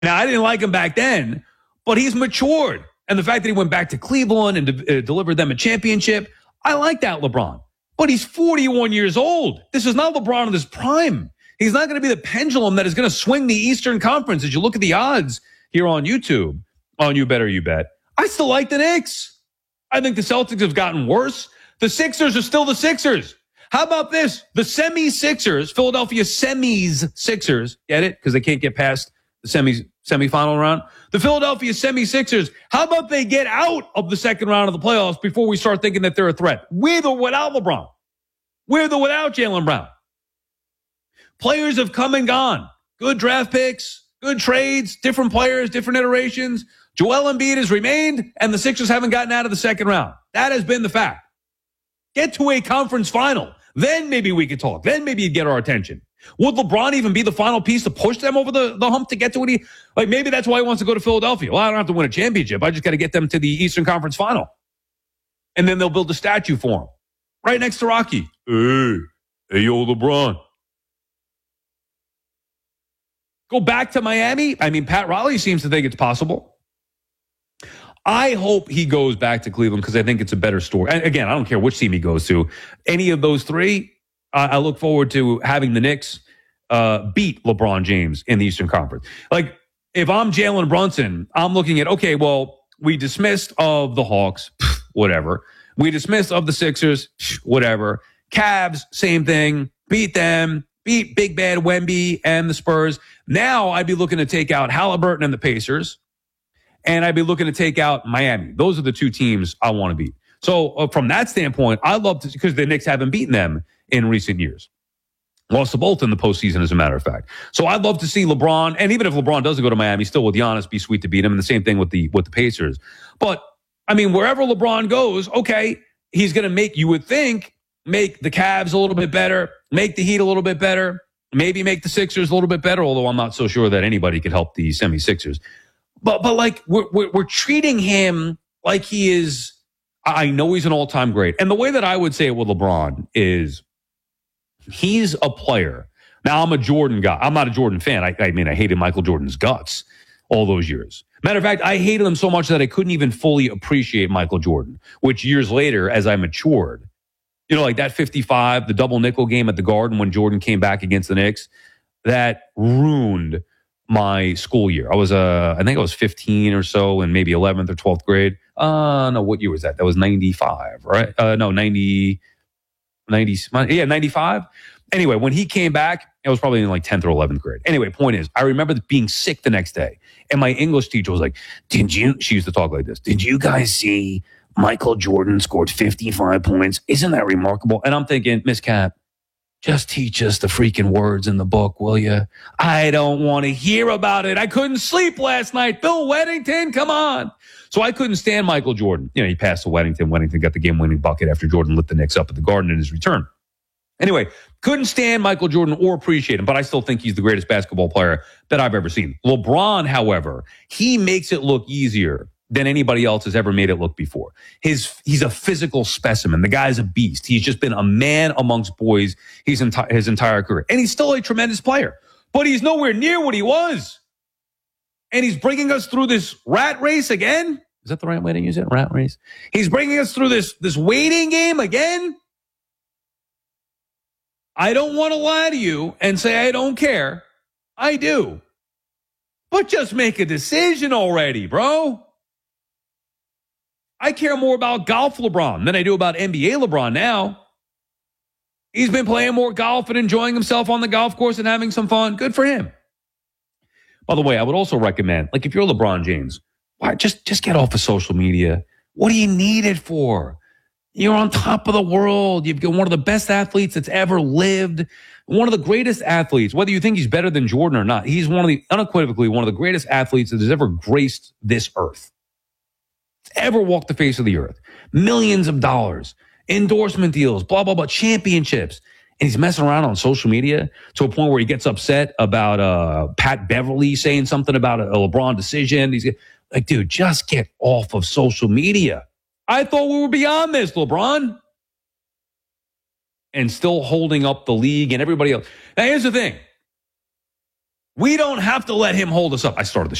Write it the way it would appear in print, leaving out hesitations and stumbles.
Now, I didn't like him back then, but he's matured. And the fact that he went back to Cleveland and delivered them a championship, I like that LeBron. But he's 41 years old. This is not LeBron in his prime. He's not going to be the pendulum that is going to swing the Eastern Conference. As you look at the odds here on YouTube, on You Better You Bet, I still like the Knicks. I think the Celtics have gotten worse. The Sixers are still the Sixers. How about this? The semi-Sixers, Philadelphia semis Sixers, get it? Because they can't get past the semifinal round. The Philadelphia semi-Sixers, how about they get out of the second round of the playoffs before we start thinking that they're a threat? With or without LeBron. With or without Jaylen Brown. Players have come and gone. Good draft picks, good trades, different players, different iterations. Joel Embiid has remained, and the Sixers haven't gotten out of the second round. That has been the fact. Get to a conference final. Then maybe we could talk. Then maybe you'd get our attention. Would LeBron even be the final piece to push them over the hump to get to what he... Like, maybe that's why he wants to go to Philadelphia. Well, I don't have to win a championship. I just got to get them to the Eastern Conference final. And then they'll build a statue for him. Right next to Rocky. Hey, yo, LeBron. Go back to Miami. I mean, Pat Riley seems to think it's possible. I hope he goes back to Cleveland because I think it's a better story. And again, I don't care which team he goes to. Any of those three, I look forward to having the Knicks beat LeBron James in the Eastern Conference. Like, if I'm Jalen Brunson, I'm looking at, okay, well, we dismissed of the Hawks, whatever. We dismissed of the Sixers, whatever. Cavs, same thing. Beat them. Beat Big Bad Wemby and the Spurs. Now I'd be looking to take out Halliburton and the Pacers. And I'd be looking to take out Miami. Those are the two teams I want to beat. So from that standpoint, I love to, because the Knicks haven't beaten them in recent years. Lost to both in the postseason, as a matter of fact. So I'd love to see LeBron, and even if LeBron doesn't go to Miami, still with Giannis, be sweet to beat him. And the same thing with the Pacers. But, I mean, wherever LeBron goes, okay, he's going to make, you would think, make the Cavs a little bit better, make the Heat a little bit better, maybe make the Sixers a little bit better, although I'm not so sure that anybody could help the semi-Sixers. But like, we're treating him like he is, I know he's an all-time great. And the way that I would say it with LeBron is he's a player. Now, I'm a Jordan guy. I'm not a Jordan fan. I mean, I hated Michael Jordan's guts all those years. Matter of fact, I hated him so much that I couldn't even fully appreciate Michael Jordan, which years later, as I matured, you know, like that 55, the double nickel game at the Garden when Jordan came back against the Knicks, that ruined my school year. I was, I think I was 15 or so in maybe 11th or 12th grade. No, what year was that? That was 95, right? No, 90, yeah, 95. Anyway, when he came back, I was probably in like 10th or 11th grade. Anyway, point is, I remember being sick the next day. And my English teacher was like, she used to talk like this. Did you guys see Michael Jordan scored 55 points? Isn't that remarkable? And I'm thinking, Miss Cap, just teach us the freaking words in the book, will you? I don't want to hear about it. I couldn't sleep last night. Bill Weddington, come on. So I couldn't stand Michael Jordan. You know, he passed to Weddington. Weddington got the game-winning bucket after Jordan lit the Knicks up at the Garden in his return. Anyway, couldn't stand Michael Jordan or appreciate him, but I still think he's the greatest basketball player that I've ever seen. LeBron, however, he makes it look easier than anybody else has ever made it look before. He's a physical specimen. The guy's a beast. He's just been a man amongst boys his entire career. And he's still a tremendous player, but he's nowhere near what he was. And he's bringing us through this rat race again. Is that the right way to use it? Rat race? He's bringing us through this waiting game again. I don't want to lie to you and say I don't care. I do. But just make a decision already, bro. I care more about golf LeBron than I do about NBA LeBron now. He's been playing more golf and enjoying himself on the golf course and having some fun. Good for him. By the way, I would also recommend, like if you're LeBron James, why just get off of social media. What do you need it for? You're on top of the world. You've got one of the best athletes that's ever lived. One of the greatest athletes, whether you think he's better than Jordan or not, he's unequivocally one of the greatest athletes that has ever graced this earth. Ever walked the face of the earth. Millions of dollars, endorsement deals, blah, blah, blah, championships. And he's messing around on social media to a point where he gets upset about Pat Beverly saying something about a LeBron decision. He's like, dude, just get off of social media. I thought we were beyond this, LeBron. And still holding up the league and everybody else. Now, here's the thing. We don't have to let him hold us up. I started the